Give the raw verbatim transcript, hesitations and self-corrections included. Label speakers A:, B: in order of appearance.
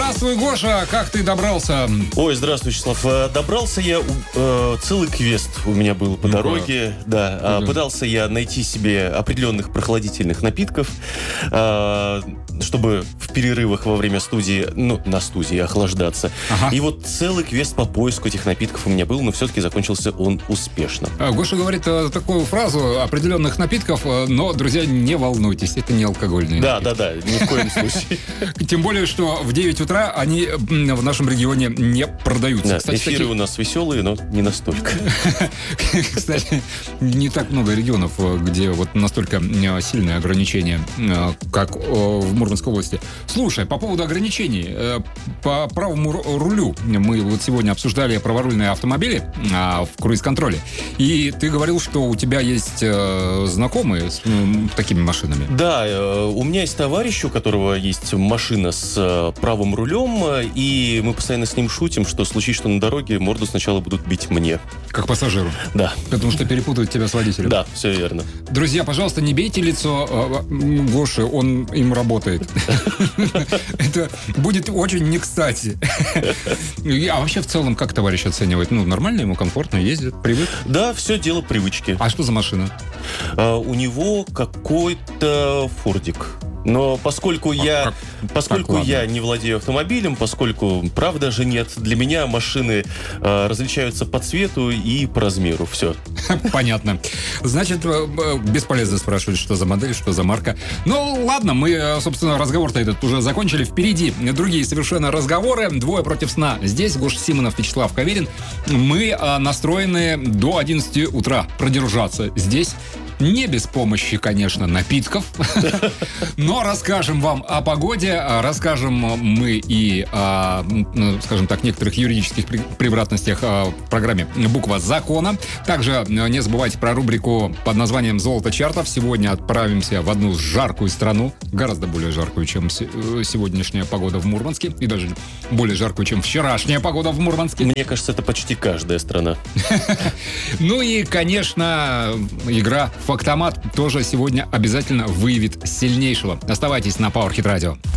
A: Здравствуй, Гоша, как ты добрался?
B: Ой, здравствуй, Вячеслав. Добрался я, э, целый квест у меня был по ну дороге. Да, да. Пытался я найти себе определенных прохладительных напитков, э, чтобы в перерывах во время студии, ну, на студии охлаждаться. Ага. И вот целый квест по поиску этих напитков у меня был, но все-таки закончился он успешно.
A: Гоша говорит такую фразу: определенных напитков, но, друзья, не волнуйтесь, это не алкогольные
B: да,
A: напитки.
B: Да, да, да, ни в коем случае.
A: Тем более, что в девять утра они в нашем регионе не продаются.
B: Да,
A: Кстати,
B: эфиры
A: такие...
B: у нас веселые, но не настолько.
A: Кстати, не так много регионов, где вот настолько сильные ограничения, как в Мурманской области. Слушай, по поводу ограничений, по правому рулю мы вот сегодня обсуждали праворульные автомобили в круиз-контроле, и ты говорил, что у тебя есть знакомые с такими машинами.
B: Да, у меня есть товарищ, у которого есть машина с правым рулем, и мы постоянно с ним шутим, что случись что на дороге, морду сначала будут бить мне.
A: Как пассажиру?
B: Да.
A: Потому что перепутают тебя с водителем.
B: Да, все верно.
A: Друзья, пожалуйста, не бейте лицо Гоши, он им работает. Это будет очень не кстати. А вообще в целом, как товарищ оценивает? Ну, нормально ему, комфортно ездит, привык?
B: Да, все дело привычки.
A: А что за машина?
B: У него какой-то фордик. Но поскольку а я, как, поскольку как, я не владею автомобилем, поскольку прав даже нет, для меня машины э, различаются по цвету и по размеру. Все.
A: Понятно. Значит, бесполезно спрашивать, что за модель, что за марка. Ну, ладно, мы, собственно, разговор-то этот уже закончили. Впереди другие совершенно разговоры. Двое против сна. Здесь Гоша Симонов, Вячеслав Каверин. Мы э, настроены до одиннадцати утра продержаться здесь. Не без помощи, конечно, напитков, но расскажем вам о погоде, расскажем мы и о, скажем так, некоторых юридических превратностях в программе «Буква закона». Также не забывайте про рубрику под названием «Золото чартов». Сегодня отправимся в одну жаркую страну, гораздо более жаркую, чем сегодняшняя погода в Мурманске, и даже более жаркую, чем вчерашняя погода в Мурманске.
B: Мне кажется, это почти каждая страна.
A: Ну и, конечно, игра «Фактомат» тоже сегодня обязательно выявит сильнейшего. Оставайтесь на Power Hit Radio.